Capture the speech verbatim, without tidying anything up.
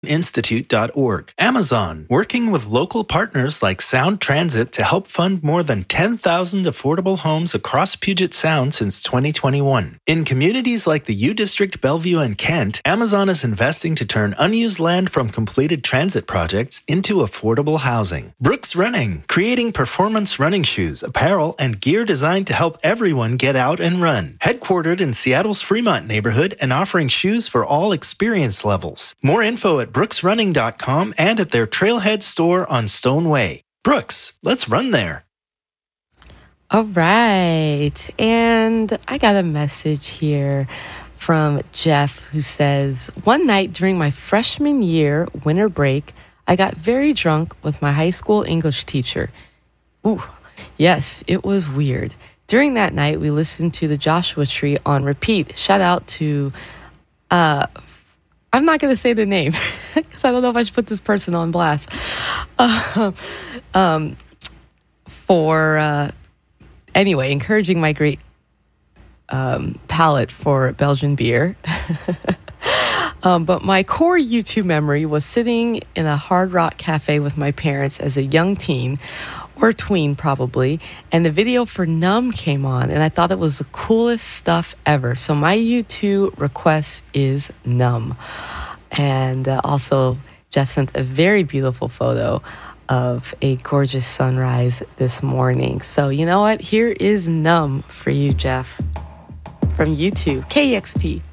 institute dot org. Amazon, working with local partners like Sound Transit to help fund more than ten thousand affordable homes across Puget Sound since twenty twenty-one. In communities like the U District, Bellevue, and Kent, Amazon is investing to turn unused land from completed transit projects into affordable housing. Brooks Running, creating performance running shoes, apparel, and gear designed to help everyone get out and run. Headquartered in Seattle's Fremont neighborhood and offering shoes for all experience levels. More info at brooks running dot com and at their Trailhead store on Stone Way. Brooks, let's run there. All right. And I got a message here from Jeff who says, one night during my freshman year winter break, I got very drunk with my high school English teacher. Ooh, yes, it was weird. During that night, we listened to the Joshua Tree on repeat. Shout out to... uh. I'm not going to say the name because I don't know if I should put this person on blast. Uh, um, for, uh, anyway, encouraging my great um, palate for Belgian beer. um, but my core YouTube memory was sitting in a Hard Rock cafe with my parents as a young teen, or tween probably, and the video for Numb came on, and I thought it was the coolest stuff ever. So my YouTube request is Numb. And uh, also, Jeff sent a very beautiful photo of a gorgeous sunrise this morning. So you know what? Here is Numb for you, Jeff, from YouTube, K E X P.